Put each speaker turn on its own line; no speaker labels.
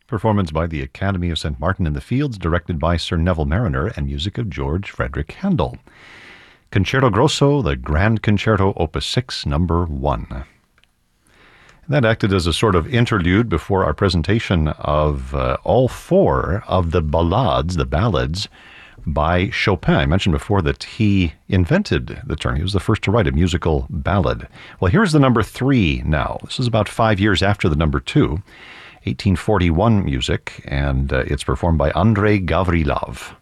Performance by the Academy of St. Martin in the Fields, directed by Sir Neville Mariner, and music of George Frederick Handel. Concerto Grosso, the Grand Concerto, Opus 6, number 1. That acted as a sort of interlude before our presentation of all 4 of the ballades, by Chopin. I mentioned before that he invented the term. He was the first to write a musical ballad. Well, here's the number 3 now. This is about 5 years after the number 2. 1841 music, and it's performed by Andrei Gavrilov.